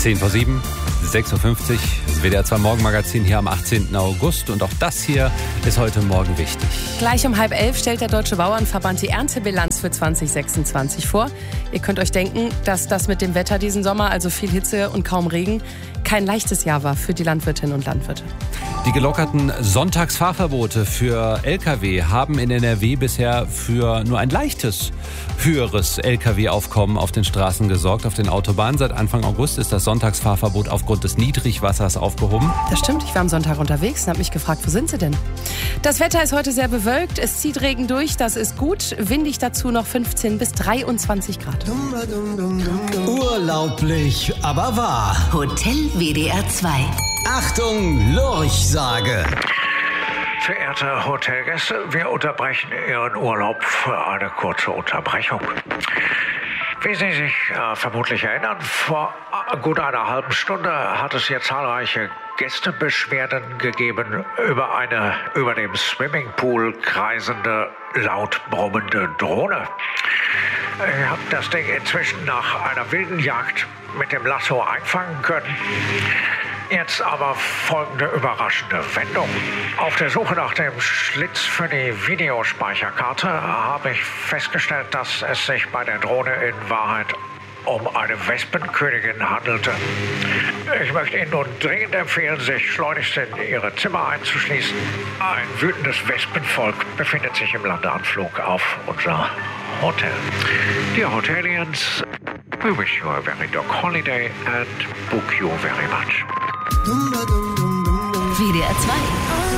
10 vor 7, 6.50 Uhr, das WDR 2 Morgenmagazin hier am 18. August. Und auch das hier ist heute Morgen wichtig. Gleich um 10:30 stellt der Deutsche Bauernverband die Erntebilanz für 2026 vor. Ihr könnt euch denken, dass das mit dem Wetter diesen Sommer, also viel Hitze und kaum Regen, kein leichtes Jahr war für die Landwirtinnen und Landwirte. Die gelockerten Sonntagsfahrverbote für Lkw haben in NRW bisher für nur ein leichtes, höheres Lkw-Aufkommen auf den Straßen gesorgt. Auf den Autobahnen seit Anfang August ist das Sonntagsfahrverbot aufgrund des Niedrigwassers aufgehoben. Das stimmt, ich war am Sonntag unterwegs und habe mich gefragt, wo sind sie denn? Das Wetter ist heute sehr bewölkt, es zieht Regen durch, das ist gut. Windig dazu noch 15 bis 23 Grad. Urlaublich, aber wahr. Hotel WDR 2. Achtung, Lurchsage. Verehrte Hotelgäste, wir unterbrechen Ihren Urlaub für eine kurze Unterbrechung. Wie Sie sich vermutlich erinnern, vor gut einer halben Stunde hat es hier zahlreiche Gästebeschwerden gegeben über eine über dem Swimmingpool kreisende, laut brummende Drohne. Ich habe das Ding inzwischen nach einer wilden Jagd mit dem Lasso einfangen können. Jetzt aber folgende überraschende Wendung. Auf der Suche nach dem Schlitz für die Videospeicherkarte habe ich festgestellt, dass es sich bei der Drohne in Wahrheit um eine Wespenkönigin handelte. Ich möchte Ihnen nun dringend empfehlen, sich schleunigst in Ihre Zimmer einzuschließen. Ein wütendes Wespenvolk befindet sich im Landeanflug auf unser Hotel. Dear Hotelians, we wish you a very dog holiday and book you very much. WDR 2.